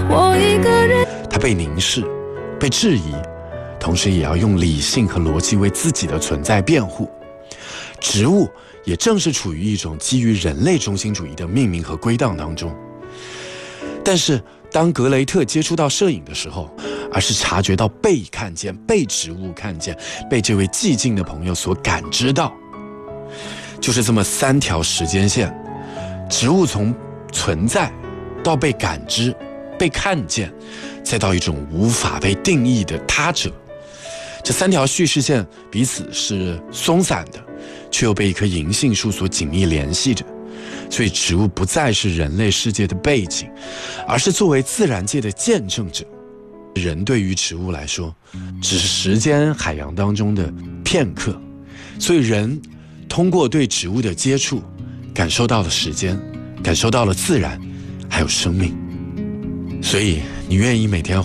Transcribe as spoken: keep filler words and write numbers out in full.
我一个人。 它被凝视，被质疑，同时也要用理性和逻辑为自己的存在辩护。植物也正是处于一种基于人类中心主义的命名和归档当中。但是当格雷特接触到摄影的时候，而是察觉到被看见、被植物看见、被这位寂静的朋友所感知到。就是这么三条时间线，植物从存在到被感知、被看见，再到一种无法被定义的他者。这三条叙事线彼此是松散的，却又被一棵银杏树所紧密联系着。所以植物不再是人类世界的背景，而是作为自然界的见证者。人对于植物来说，只是时间海洋当中的片刻。所以人通过对植物的接触，感受到了时间，感受到了自然，还有生命。所以你愿意每天